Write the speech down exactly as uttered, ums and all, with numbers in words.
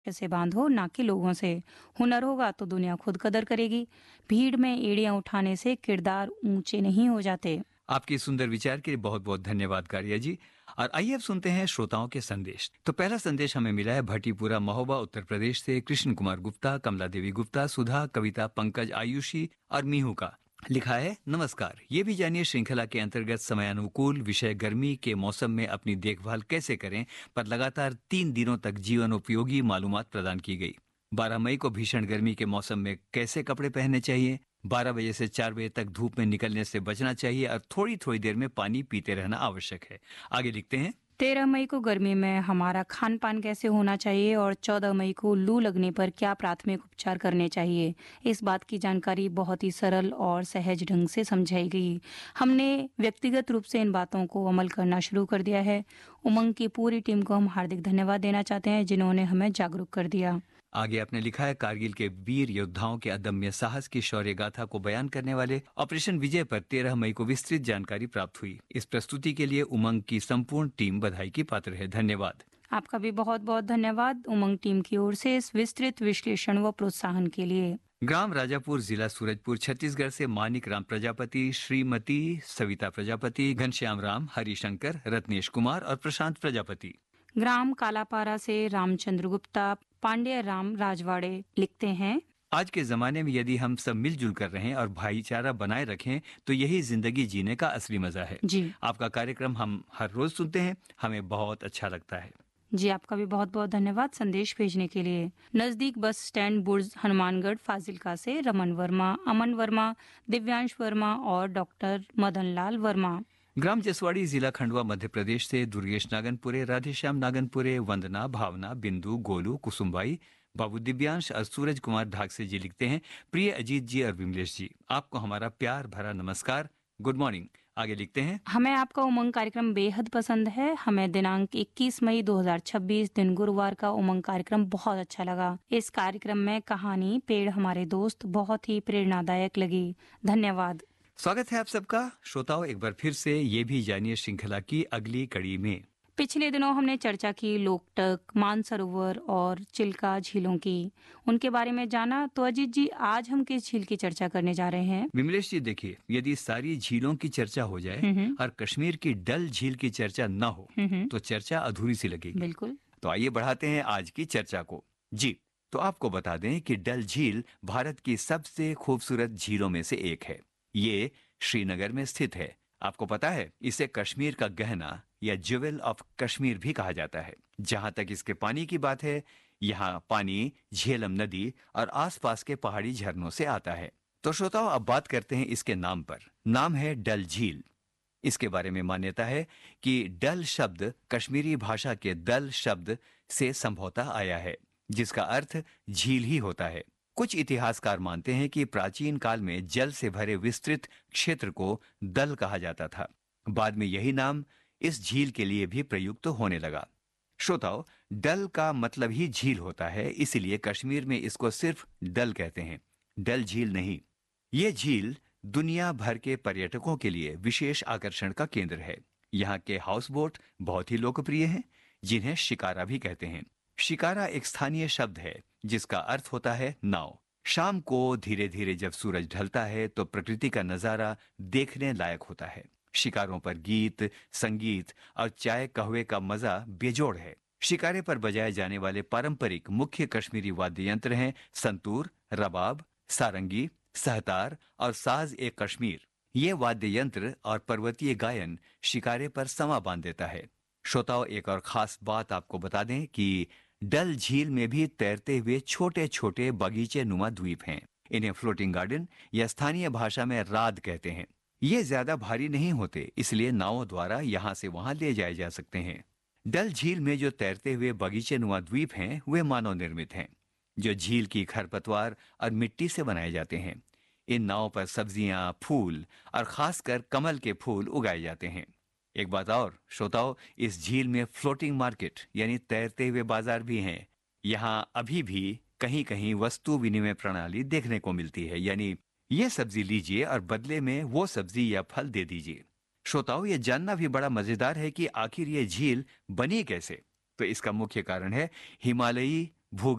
से बांधो, ना कि लोगों से। हुनर होगा तो दुनिया खुद कदर करेगी। भीड़ में एड़ियां उठाने से किरदार ऊंचे नहीं हो जाते। आपके सुंदर विचार के लिए बहुत बहुत धन्यवाद कारिया जी। और आइए अब सुनते हैं श्रोताओं के संदेश। तो पहला संदेश हमें मिला है भट्टीपुरा महोबा उत्तर प्रदेश से कृष्ण कुमार गुप्ता, कमला देवी गुप्ता, सुधा, कविता, पंकज, आयुषी और मीहू का। लिखा है, नमस्कार, ये भी जानिए श्रृंखला के अंतर्गत समयानुकूल विषय गर्मी के मौसम में अपनी देखभाल कैसे करें पर लगातार तीन दिनों तक जीवन उपयोगी मालूमात प्रदान की गई। बारह मई को भीषण गर्मी के मौसम में कैसे कपड़े पहनने चाहिए, बारह बजे से चार बजे तक धूप में निकलने से बचना चाहिए और थोड़ी थोड़ी देर में पानी पीते रहना आवश्यक है। आगे लिखते हैं, तेरह मई को गर्मी में हमारा खान पान कैसे होना चाहिए और चौदह मई को लू लगने पर क्या प्राथमिक उपचार करने चाहिए। इस बात की जानकारी बहुत ही सरल और सहज ढंग से समझाई गई। हमने व्यक्तिगत रूप से इन बातों को अमल करना शुरू कर दिया है। उमंग की पूरी टीम को हम हार्दिक धन्यवाद देना चाहते हैं जिन्होंने हमें जागरूक कर दिया। आगे आपने लिखा है, कारगिल के वीर योद्धाओं के अदम्य साहस की शौर्य गाथा को बयान करने वाले ऑपरेशन विजय पर तेरह मई को विस्तृत जानकारी प्राप्त हुई। इस प्रस्तुति के लिए उमंग की संपूर्ण टीम बधाई की पात्र है। धन्यवाद। आपका भी बहुत बहुत धन्यवाद उमंग टीम की ओर से इस विस्तृत विश्लेषण व प्रोत्साहन के लिए। ग्राम राजापुर, जिला सूरजपुर, छत्तीसगढ़ से मानिक राम प्रजापति, श्रीमती सविता प्रजापति, घनश्याम राम, हरिशंकर, रत्नेश कुमार और प्रशांत प्रजापति। ग्राम कालापारा से रामचंद्र गुप्ता, पांड्य राम राजवाड़े लिखते हैं, आज के जमाने में यदि हम सब मिलजुल कर रहें और भाईचारा बनाए रखें तो यही जिंदगी जीने का असली मजा है। जी आपका कार्यक्रम हम हर रोज सुनते हैं, हमें बहुत अच्छा लगता है। जी आपका भी बहुत बहुत धन्यवाद संदेश भेजने के लिए। नजदीक बस स्टैंड बुर्ज हनुमानगढ़ फाजिलका से रमन वर्मा, अमन वर्मा, दिव्यांश वर्मा और डॉक्टर मदन लाल वर्मा। ग्राम जसवाड़ी, जिला खंडवा, मध्य प्रदेश से दुर्गेश नागनपुरे, राधेश्याम नागनपुरे, वंदना, भावना, बिंदु, गोलू, कुसुमबाई, बाबू दिव्यांश और सूरज कुमार ढाकसे जी लिखते हैं, प्रिय अजीत जी और विमलेश जी, आपको हमारा प्यार भरा नमस्कार, गुड मॉर्निंग। आगे लिखते हैं, हमें आपका उमंग कार्यक्रम बेहद पसंद है। हमें दिनांक इक्कीस मई दो हज़ार छब्बीस दिन गुरुवार का उमंग कार्यक्रम बहुत अच्छा लगा। इस कार्यक्रम में कहानी पेड़ हमारे दोस्त बहुत ही प्रेरणादायक लगी। धन्यवाद। स्वागत है आप सबका। श्रोताओं, एक बार फिर से ये भी जानिए श्रृंखला की अगली कड़ी में। पिछले दिनों हमने चर्चा की लोकटक, मानसरोवर और चिल्का झीलों की, उनके बारे में जाना। तो अजीत जी, आज हम किस झील की चर्चा करने जा रहे हैं? विमलेश जी, देखिए, यदि सारी झीलों की चर्चा हो जाए हम्म और कश्मीर की डल झील की चर्चा न हो हम्म तो चर्चा अधूरी सी लगेगी। बिल्कुल। तो आइए बढ़ाते हैं आज की चर्चा को। जी, तो आपको बता दें कि डल झील भारत की सबसे खूबसूरत झीलों में से एक है। ये श्रीनगर में स्थित है। आपको पता है, इसे कश्मीर का गहना या ज्वेल ऑफ कश्मीर भी कहा जाता है। जहां तक इसके पानी की बात है, यहाँ पानी झेलम नदी और आसपास के पहाड़ी झरनों से आता है। तो श्रोताओ, अब बात करते हैं इसके नाम पर। नाम है डल झील। इसके बारे में मान्यता है कि डल शब्द कश्मीरी भाषा के दल शब्द से संभवतः आया है, जिसका अर्थ झील ही होता है। कुछ इतिहासकार मानते हैं कि प्राचीन काल में जल से भरे विस्तृत क्षेत्र को दल कहा जाता था। बाद में यही नाम इस झील के लिए भी प्रयुक्त होने लगा। श्रोताओं, डल का मतलब ही झील होता है, इसलिए कश्मीर में इसको सिर्फ डल कहते हैं, डल झील नहीं। ये झील दुनिया भर के पर्यटकों के लिए विशेष आकर्षण का केंद्र है। यहाँ के हाउस बोट बहुत ही लोकप्रिय हैं, जिन्हें शिकारा भी कहते हैं। शिकारा एक स्थानीय शब्द है जिसका अर्थ होता है नाव। शाम को धीरे धीरे जब सूरज ढलता है तो प्रकृति का नजारा देखने लायक होता है। शिकारों पर गीत, संगीत और चाय कहवे का मजा बेजोड़ है। शिकारे पर बजाए जाने वाले पारंपरिक मुख्य कश्मीरी वाद्य यंत्र हैं संतूर, रबाब, सारंगी, सहतार और साज ए कश्मीर। ये वाद्य यंत्र और पर्वतीय गायन शिकारे पर समा बांध देता है। श्रोताओं, एक और खास बात आपको बता दें कि डल झील में भी तैरते हुए छोटे छोटे बगीचे नुमा द्वीप हैं। इन्हें फ्लोटिंग गार्डन या स्थानीय भाषा में राद कहते हैं। ये ज्यादा भारी नहीं होते, इसलिए नावों द्वारा यहाँ से वहां ले जाए जा सकते हैं। डल झील में जो तैरते हुए बगीचे नुमा द्वीप हैं, वे मानव निर्मित हैं, जो झील की खरपतवार और मिट्टी से बनाए जाते हैं। इन नावों पर सब्जियां, फूल और खासकर कमल के फूल उगाए जाते हैं। एक बात और श्रोताओं, इस झील में फ्लोटिंग मार्केट यानी तैरते हुए बाजार भी हैं। यहाँ अभी भी कहीं कहीं वस्तु विनिमय प्रणाली देखने को मिलती है, यानी ये सब्जी लीजिए और बदले में वो सब्जी या फल दे दीजिए। श्रोताओं, ये जानना भी बड़ा मजेदार है कि आखिर ये झील बनी कैसे। तो इसका मुख्य कारण है हिमालयी भूगर्भ